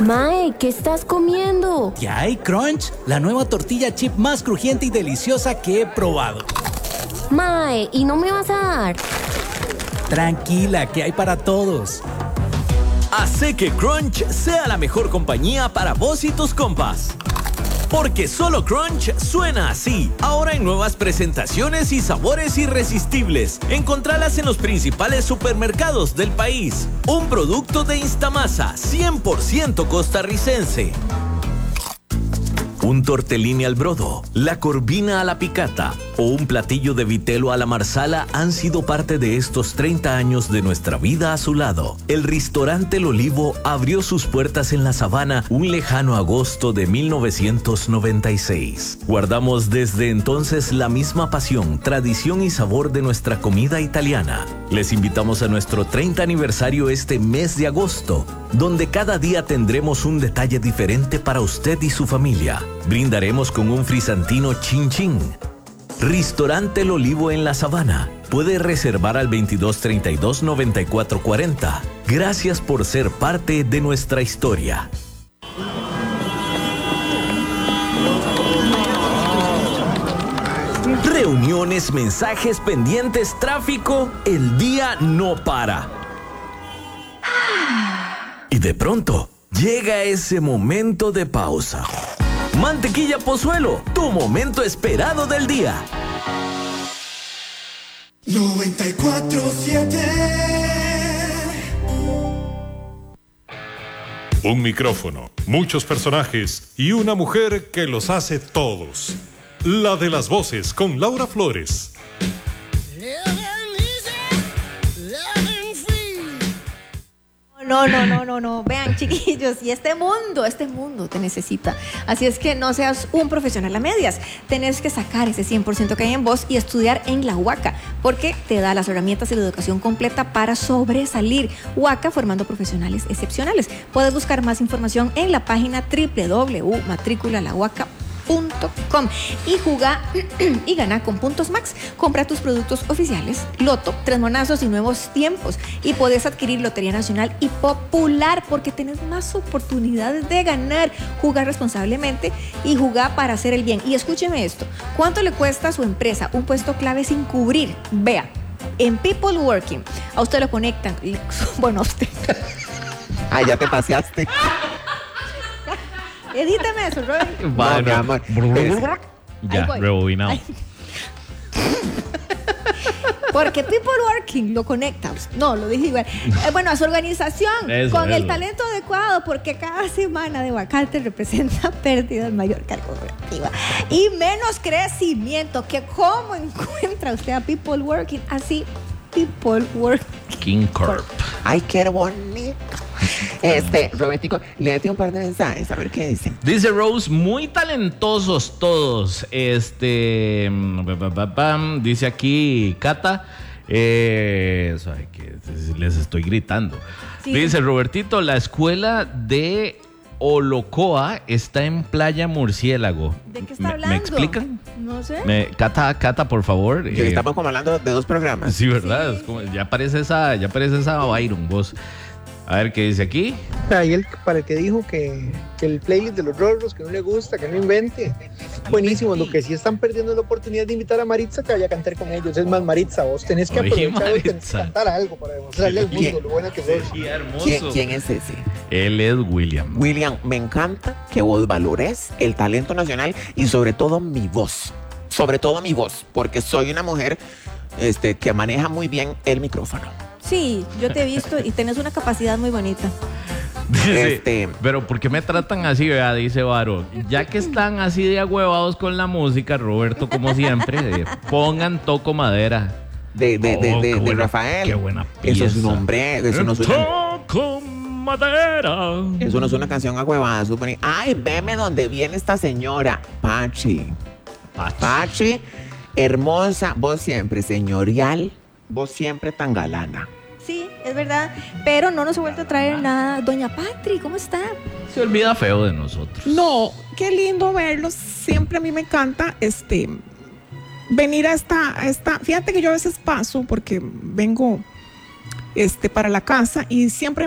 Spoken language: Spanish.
Mae, ¿qué estás comiendo? ¿Qué hay, Crunch? La nueva tortilla chip más crujiente y deliciosa que he probado. Mae, ¿y no me vas a dar? Tranquila, que hay para todos. Hace que Crunch sea la mejor compañía para vos y tus compas. Porque solo Crunch suena así. Ahora en nuevas presentaciones y sabores irresistibles. Encontralas en los principales supermercados del país. Un producto de Instamasa, 100% costarricense. Un tortellini al brodo, la corvina a la picata o un platillo de vitelo a la marsala han sido parte de estos 30 años de nuestra vida a su lado. El restaurante El Olivo abrió sus puertas en La Sabana un lejano agosto de 1996. Guardamos desde entonces la misma pasión, tradición y sabor de nuestra comida italiana. Les invitamos a nuestro 30 aniversario este mes de agosto, donde cada día tendremos un detalle diferente para usted y su familia. Brindaremos con un frisantino chin chin. Restaurante El Olivo en La Sabana. Puede reservar al 2232-9440. Gracias por ser parte de nuestra historia. Reuniones, mensajes pendientes, tráfico, el día no para. Y de pronto, llega ese momento de pausa. Mantequilla Pozuelo, tu momento esperado del día. 94.7. Un micrófono, muchos personajes y una mujer que los hace todos. La de las voces con Laura Flores. No. Vean, chiquillos, y este mundo te necesita. Así es que no seas un profesional a medias. Tenés que sacar ese 100% que hay en vos y estudiar en la UACA, porque te da las herramientas y la educación completa para sobresalir. UACA, formando profesionales excepcionales. Puedes buscar más información en la página www.matriculalauaca.com y juega y gana con puntos Max. Compra tus productos oficiales, Loto, 3 monazos y nuevos tiempos, y podés adquirir Lotería Nacional y Popular porque tenés más oportunidades de ganar. Jugar responsablemente y jugar para hacer el bien. Y escúcheme esto, ¿cuánto le cuesta a su empresa un puesto clave sin cubrir? Vea, en People Working a usted lo conectan, bueno, a usted. Ay, ya te paseaste. Edítame eso, Roy. Bueno, mi amor. Ya, rebobinado. Porque People Working lo conecta. No, lo dije igual. Bueno, a su organización con el talento adecuado, porque cada semana de vacante representa pérdida de mayor carga operativa y menos crecimiento. Que ¿cómo encuentra usted a People Working? Así, People Working Corp. Ay, qué bonito. Robertico, léete un par de mensajes, a ver qué dicen. Dice Rose, muy talentosos todos. Dice aquí Cata. Ay, que les estoy gritando. Sí. Dice Robertito, la escuela de Olocoa está en Playa Murciélago. ¿De qué está hablando? ¿Me explican? No sé. Cata, por favor. Estamos como hablando de 2 programas. Sí, ¿verdad? Sí. Es como, ya aparece esa Byron, vos. A ver qué dice aquí. Ahí para el que dijo que el playlist de los Rorros, que no le gusta, que no invente. Buenísimo. Lo que sí están perdiendo es la oportunidad de invitar a Maritza que vaya a cantar con ellos. Es más, Maritza, vos tenés que aprovechar y tenés que cantar algo para demostrarle al mundo lo buena que sos. Sí, hermoso. ¿Quién es ese? Él es William. William, me encanta que vos valores el talento nacional y sobre todo mi voz. Sobre todo mi voz, porque soy una mujer que maneja muy bien el micrófono. Sí, yo te he visto y tenés una capacidad muy bonita. Dice, pero ¿por qué me tratan así, vea? Dice Varo. Ya que están así de agüevados con la música, Roberto, como siempre, pongan Toco Madera. De Rafael. Qué buena pieza. Eso es un nombre. Eso no suena. Toco Madera. Eso no es una canción agüevada. Súper. Ay, veme donde viene esta señora. Pachi, hermosa. Vos siempre señorial. Vos siempre tan galana. Sí, es verdad, pero no nos ha vuelto a traer nada. Doña Patri, ¿cómo está? Se olvida feo de nosotros. No, qué lindo verlos. Siempre a mí me encanta venir a esta. Fíjate que yo a veces paso porque vengo para la casa y siempre